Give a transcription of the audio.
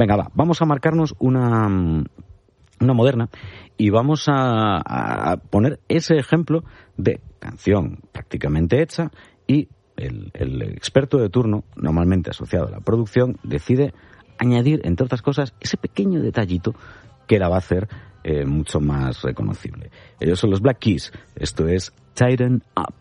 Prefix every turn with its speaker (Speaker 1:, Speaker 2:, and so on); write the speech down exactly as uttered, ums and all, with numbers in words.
Speaker 1: Venga, va, vamos a marcarnos una, una moderna y vamos a, a poner ese ejemplo de canción prácticamente hecha y el, el experto de turno, normalmente asociado a la producción, decide añadir, entre otras cosas, ese pequeño detallito que la va a hacer eh, mucho más reconocible. Ellos son los Black Keys. Esto es Tighten Up.